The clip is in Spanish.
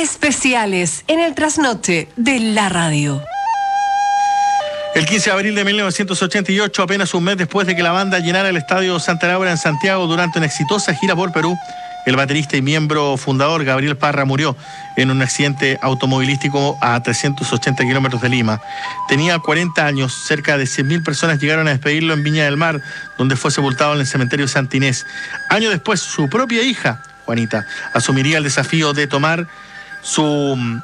Especiales en el trasnoche de la radio. El 15 de abril de 1988, apenas un mes después de que la banda llenara el Estadio Santa Laura en Santiago durante una exitosa gira por Perú, el baterista y miembro fundador Gabriel Parra murió en un accidente automovilístico a 380 kilómetros de Lima. Tenía 40 años, cerca de 100.000 personas llegaron a despedirlo en Viña del Mar, donde fue sepultado en el cementerio Santa Inés. Años después, su propia hija, Juanita, asumiría el desafío de tomar su